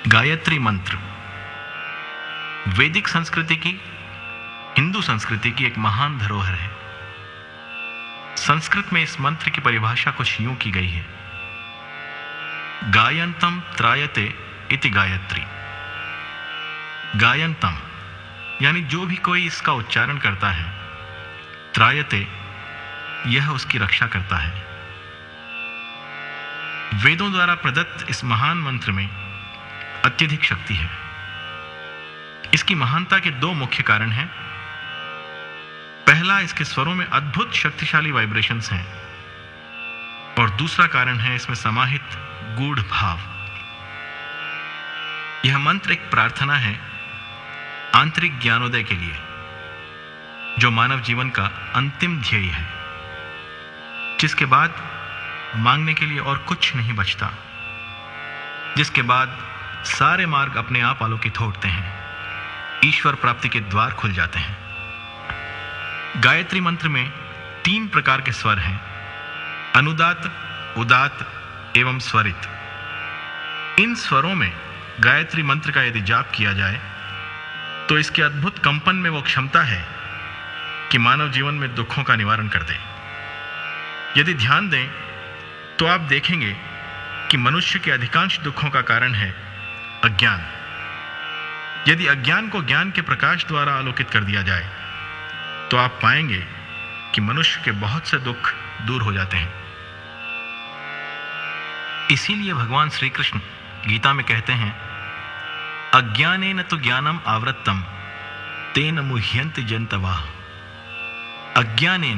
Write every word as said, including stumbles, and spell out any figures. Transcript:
गायत्री मंत्र वैदिक संस्कृति की, हिंदू संस्कृति की एक महान धरोहर है। संस्कृत में इस मंत्र की परिभाषा कुछ यूं की गई है, गायन्तम त्रायते इति गायत्री। गायन्तम यानी जो भी कोई इसका उच्चारण करता है, त्रायते यह उसकी रक्षा करता है। वेदों द्वारा प्रदत्त इस महान मंत्र में अत्यधिक शक्ति है। इसकी महानता के दो मुख्य कारण हैं। पहला, इसके स्वरों में अद्भुत शक्तिशाली वाइब्रेशंस हैं, और दूसरा कारण है इसमें समाहित गूढ़ भाव। यह मंत्र एक प्रार्थना है आंतरिक ज्ञानोदय के लिए, जो मानव जीवन का अंतिम ध्येय है, जिसके बाद मांगने के लिए और कुछ नहीं बचता, जिसके बाद सारे मार्ग अपने आप आलोकित होते हैं, ईश्वर प्राप्ति के द्वार खुल जाते हैं। गायत्री मंत्र में तीन प्रकार के स्वर हैं, अनुदात, उदात एवं स्वरित। इन स्वरों में गायत्री मंत्र का यदि जाप किया जाए तो इसके अद्भुत कंपन में वो क्षमता है कि मानव जीवन में दुखों का निवारण कर दे। यदि ध्यान दें तो आप देखेंगे कि मनुष्य के अधिकांश दुखों का कारण है अज्ञान। यदि अज्ञान को ज्ञान के प्रकाश द्वारा आलोकित कर दिया जाए तो आप पाएंगे कि मनुष्य के बहुत से दुख दूर हो जाते हैं। इसीलिए भगवान श्री कृष्ण गीता में कहते हैं, अज्ञानेन तु ज्ञानम आवृत्तम तेन मुह्यन्ति जन्तवः। अज्ञानेन